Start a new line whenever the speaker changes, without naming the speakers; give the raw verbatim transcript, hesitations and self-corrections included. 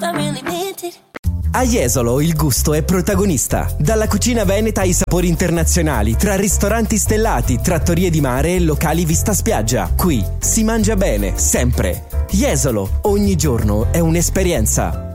I really meant it.
A Jesolo il gusto è protagonista. Dalla cucina veneta ai sapori internazionali, tra ristoranti stellati, trattorie di mare e locali vista spiaggia. Qui si mangia bene, sempre. Jesolo, ogni giorno è un'esperienza.